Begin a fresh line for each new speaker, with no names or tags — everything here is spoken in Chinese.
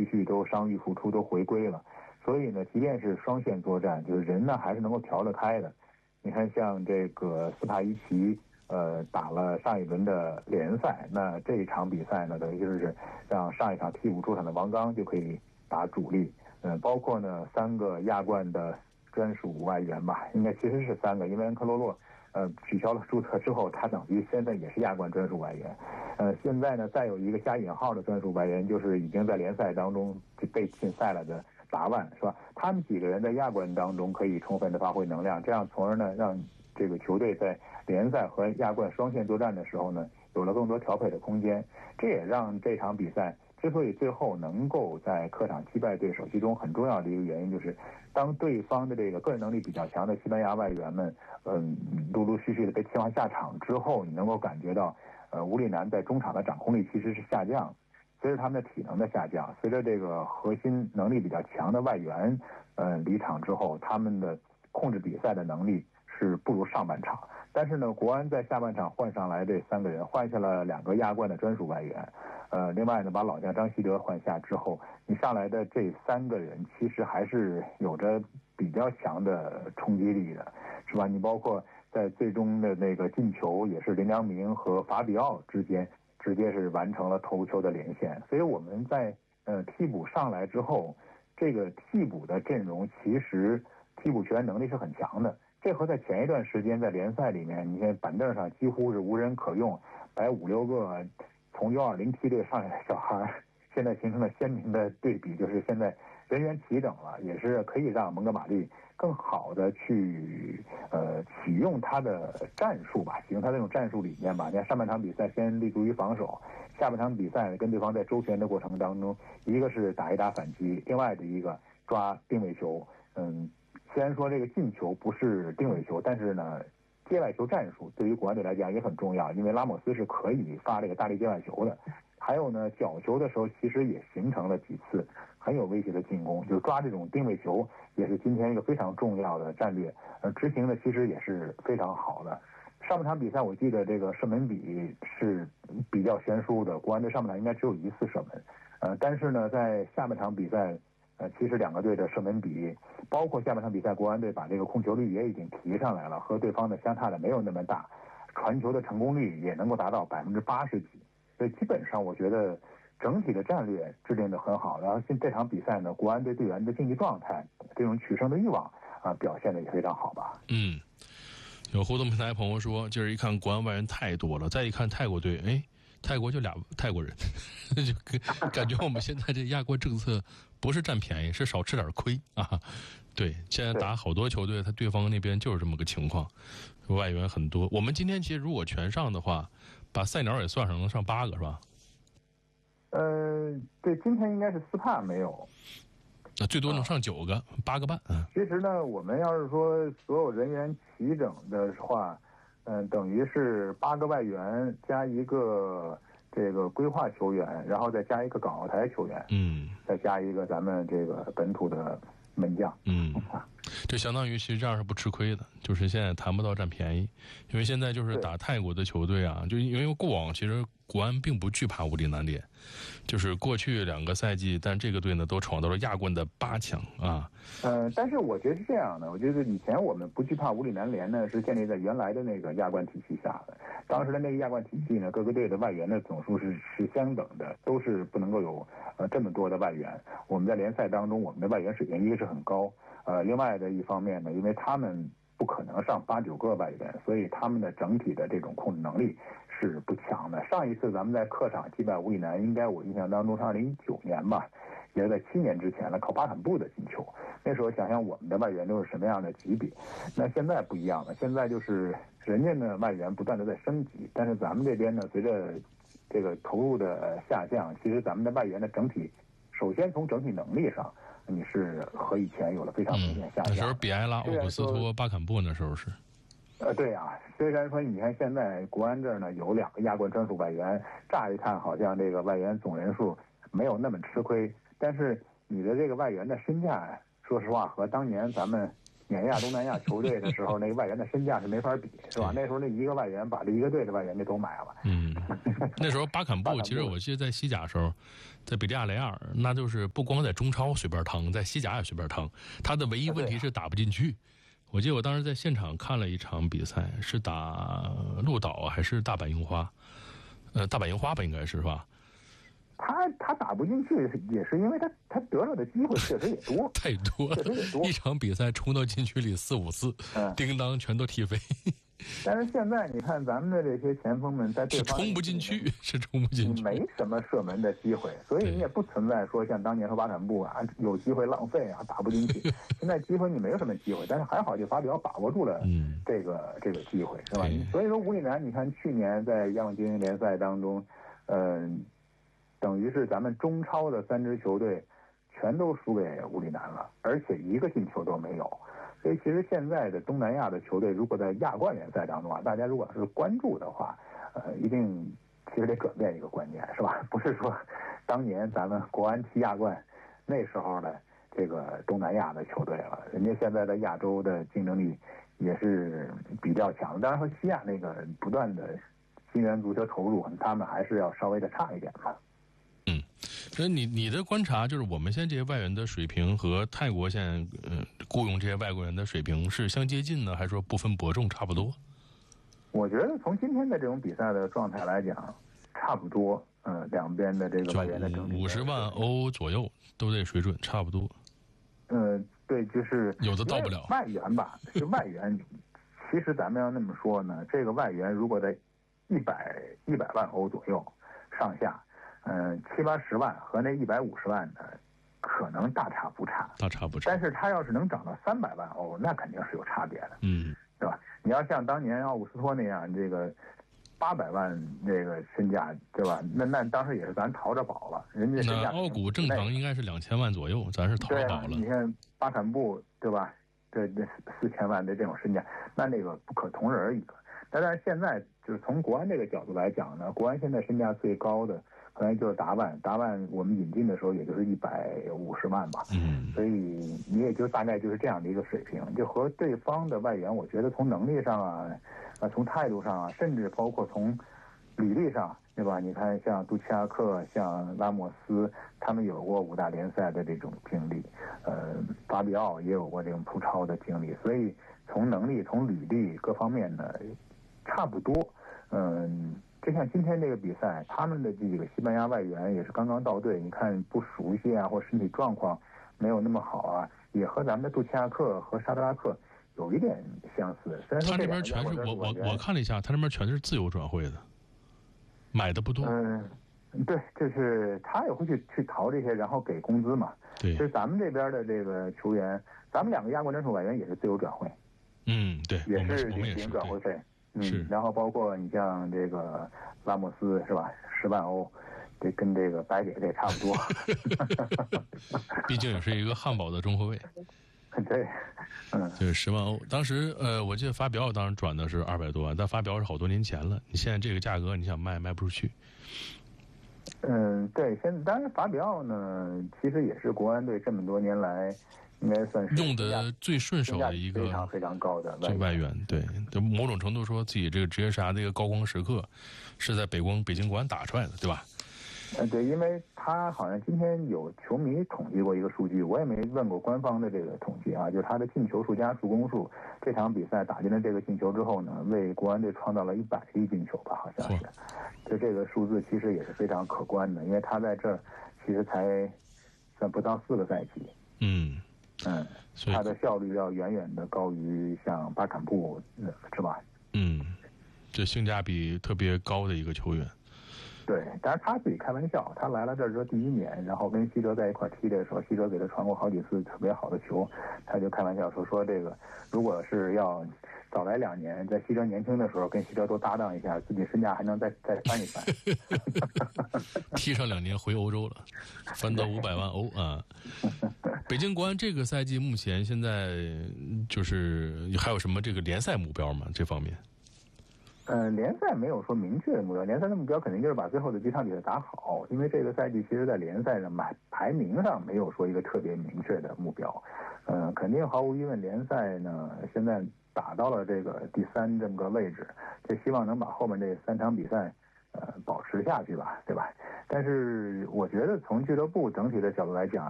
续续都伤愈复出，都回归了。所以呢，即便是双线作战，就是人呢还是能够调得开的。你看，像这个斯帕伊奇，打了上一轮的联赛，那这一场比赛呢，等于就是让上一场替补出场的王刚就可以打主力。包括呢3个亚冠的专属外援吧，应该其实是3个，因为恩科洛洛取消了注册之后，他等于现在也是亚冠专属外援。现在呢再有一个加引号的专属外援，就是已经在联赛当中被禁赛了的达万，是吧？他们几个人在亚冠当中可以充分的发挥能量，这样从而呢让这个球队在联赛和亚冠双线作战的时候呢有了更多调配的空间。这也让这场比赛之所以最后能够在客场击败对手，其中很重要的一个原因就是，当对方的这个个人能力比较强的西班牙外援们，陆陆续续的被切换下场之后，你能够感觉到，吴里南在中场的掌控力其实是下降，随着他们的体能的下降，随着这个核心能力比较强的外援，离场之后，他们的控制比赛的能力是不如上半场。但是呢，国安在下半场换上来这3个人，换下了2个亚冠的专属外援，另外呢，把老将张稀哲换下之后，你上来的这3个人其实还是有着比较强的冲击力的，是吧？你包括在最终的那个进球，也是林良铭和法比奥之间直接是完成了头球的连线。所以我们在替补上来之后，这个替补的阵容其实替补球员能力是很强的。这和在前一段时间在联赛里面，你看板凳上几乎是无人可用，摆5、6个从U20梯队上来的小孩，现在形成了鲜明的对比，就是现在人员齐整了，也是可以让蒙哥马利更好的去启用他的战术吧，启用他这种战术理念吧。你看上半场比赛先立足于防守，下半场比赛跟对方在周旋的过程当中，一个是打一打反击，另外的一个抓定位球。虽然说这个进球不是定位球，但是呢，界外球战术对于国安队来讲也很重要，因为拉莫斯是可以发这个大力界外球的。还有呢，角球的时候其实也形成了几次很有威胁的进攻，就是抓这种定位球也是今天一个非常重要的战略，执行的其实也是非常好的。上半场比赛我记得这个射门比是比较悬殊的，国安队上半场应该只有1次射门，但是呢，在下半场比赛。其实2个队的射门比，包括下半场比赛，国安队把这个控球率也已经提上来了，和对方的相差的没有那么大，传球的成功率也能够达到80%几，所以基本上我觉得整体的战略制定得很好。然后这场比赛呢，国安队队员的竞技状态、这种取胜的欲望表现得也非常好吧。
有互动平台朋友说，今儿一看国安外援太多了，再一看泰国队，泰国就2泰国人，就感觉我们现在这亚冠政策不是占便宜，是少吃点亏啊。对，现在打好多球队，他对方那边就是这么个情况，外援很多。我们今天其实如果全上的话，把赛鸟也算上，能上8个是吧？
对，今天应该是斯帕没有，
那最多能上9个，8个半。
其实呢，我们要是说所有人员齐整的话。等于是8个外援加一个这个规划球员，然后再加一个港澳台球员，再加一个咱们这个本土的门将，
这相当于其实这样是不吃亏的，就是现在谈不到占便宜，因为现在就是打泰国的球队啊，就因为过往其实国安并不惧怕武里南联，就是过去2个赛季，但这个队呢都闯到了亚冠的8强啊。
但是我觉得是这样的，我觉得以前我们不惧怕武里南联呢，是建立在原来的那个亚冠体系下的。当时的那个亚冠体系呢，各个队的外援的总数是相等的，都是不能够有这么多的外援。我们在联赛当中，我们的外援水平一个是很高，另外的一方面呢，因为他们不可能上8、9个外援，所以他们的整体的这种控制能力是不强的。上一次咱们在客场击败武里南，应该我印象当中是2019年吧，也是在7年之前了，靠巴坎布的进球。那时候想想我们的外援都是什么样的级别，那现在不一样了，现在就是人家的外援不断的在升级，但是咱们这边呢，随着这个投入的下降，其实咱们的外援的整体，首先从整体能力上，你是和以前有了非常明显下降。
那时候比埃拉、奥古斯托、巴坎布那时候是。
对啊，虽然说你看现在国安这儿呢有2个亚冠专属外援，乍一看好像这个外援总人数没有那么吃亏，但是你的这个外援的身价，说实话和当年咱们碾压东南亚球队的时候，那个外援的身价是没法比，是吧？那时候那一个外援把这一个队的外援就都买了。
那时候巴坎布其实我记得在西甲的时候，在比利亚雷亚尔，那就是不光在中超随便趟，在西甲也随便趟。他的唯一问题是打不进去。我记得我当时在现场看了一场比赛，是打鹿岛还是大阪樱花？大阪樱花吧，应该是吧？
他打不进去，也是因为他得到的机会确实也多，
太多了，确实也多。一场比赛冲到禁区里4-5次，叮当全都踢飞。
但是现在你看咱们的这些前锋们在对方
是冲不进去，
没什么射门的机会，所以你也不存在说像当年说巴坎布啊有机会浪费啊打不进去。现在机会你没有什么机会，但是还好就法比奥把握住了这个机会，是吧？所以说吴里南，你看去年在亚冠精英联赛当中，等于是咱们中超的3支球队全都输给吴里南了，而且一个进球都没有。所以其实现在的东南亚的球队，如果在亚冠联赛当中啊，大家如果是关注的话，一定其实得转变一个观念，是吧？不是说当年咱们国安踢亚冠那时候的这个东南亚的球队了，人家现在的亚洲的竞争力也是比较强。当然和西亚那个不断的新援足球投入，他们还是要稍微的差一点嘛。
所以你的观察就是，我们现在这些外援的水平和泰国现在雇佣这些外国人的水平是相接近呢，还是说不分伯仲差不多？
我觉得从今天的这种比赛的状态来讲，差不多。两边的这个外援的整体
50万欧左右都这水准，差不多。
对，就是
有的到不了
外援吧，是外援。其实咱们要那么说呢，这个外援如果在100万欧左右上下。70-80万和那150万的可能大差不差，但是他要是能涨到300万欧，那肯定是有差别的，对吧？你要像当年奥古斯托那样，这个800万这个身价，对吧？那当时也是咱淘着宝了，人家身价。
那奥古正常应该是2000万左右，咱是淘着宝了。
你看巴坎布，对吧？这4000万的这种身价，那个不可同日而语了。但是现在就是从国安这个角度来讲呢，国安现在身价最高的可能就是达万我们引进的时候也就是150万吧，所以你也就大概就是这样的一个水平，就和对方的外援，我觉得从能力上啊，从态度上啊，甚至包括从履历上，对吧？你看像杜齐亚克、像拉莫斯，他们有过5大联赛的这种经历，法比奥也有过这种扑超的经历，所以从能力、从履历各方面呢，差不多，就像今天这个比赛，他们的这几个西班牙外援也是刚刚到队，你看不熟悉啊，或身体状况没有那么好啊，也和咱们的杜齐亚克和沙德拉克有一点相似。虽然说
他这边全是我看了一下，他那边全是自由转会的，买的不多。
对，就是他也会去淘这些，然后给工资嘛。
对，
其实咱们这边的这个球员，咱们2个亚冠专属外援也是自由转会。
对，
也是领转会费。然后包括你像这个拉莫斯是吧，10万欧，这跟这个白给这差不多。
毕竟也是一个汉堡的中后卫。
对，
就是10万欧。当时我记得法比奥当时转的是200多万，但法比奥是好多年前了。你现在这个价格，你想卖不出去。
对，当然法比奥呢，其实也是国安队这么多年来应该算是
用的最顺手的一个
非常非常高的
外援。对，就某种程度说自己这个职业生涯的一个高光时刻，是在北京国安打出来的，对吧？
对，因为他好像今天有球迷统计过一个数据，我也没问过官方的这个统计啊，就是他的进球数加助攻数，这场比赛打进了这个进球之后呢，为国安队创造了100粒进球吧，好像是。就这个数字其实也是非常可观的，因为他在这儿其实才算不到4个赛季。他的效率要远远的高于像巴坎布，是吧？
这性价比特别高的一个球员。
对，但是他自己开玩笑，他来了这儿之后第1年，然后跟西哲在一块踢的时候，西哲给他传过好几次特别好的球，他就开玩笑说这个如果是要早来2年，在西哲年轻的时候跟西哲多搭档一下，自己身价还能再翻一翻。
踢上2年回欧洲了，翻到500万欧啊！北京国安这个赛季目前现在就是还有什么这个联赛目标吗？这方面？
联赛没有说明确的目标，联赛的目标肯定就是把最后的几场比赛打好，因为这个赛季其实在联赛上排名上没有说一个特别明确的目标，肯定毫无疑问联赛呢现在打到了这个第3这么个位置，就希望能把后面这3场比赛保持下去吧，对吧？但是我觉得从俱乐部整体的角度来讲